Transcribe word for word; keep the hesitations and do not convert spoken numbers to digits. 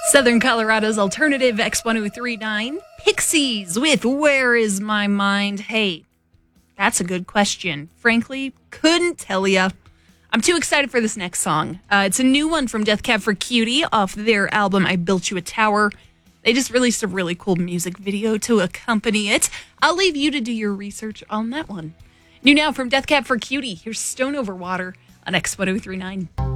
Southern Colorado's alternative X ten thirty-nine. Pixies with Where Is My Mind? Hey, that's a good question. Frankly, couldn't tell ya. I'm too excited for this next song. Uh, it's a new one from Death Cab for Cutie off their album I Built You a Tower. They just released a really cool music video to accompany it. I'll leave you to do your research on that one. New now from Death Cab for Cutie, here's Stone Over Water on X ten thirty-nine.